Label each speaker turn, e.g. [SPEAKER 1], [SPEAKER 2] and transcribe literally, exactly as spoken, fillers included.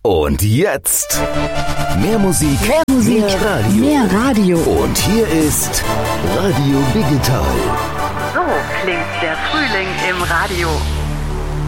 [SPEAKER 1] Und jetzt mehr Musik,
[SPEAKER 2] mehr, Musik,
[SPEAKER 1] mehr Radio.
[SPEAKER 2] Mehr Radio.
[SPEAKER 1] Und hier ist Radio Digital.
[SPEAKER 3] So klingt der Frühling im Radio.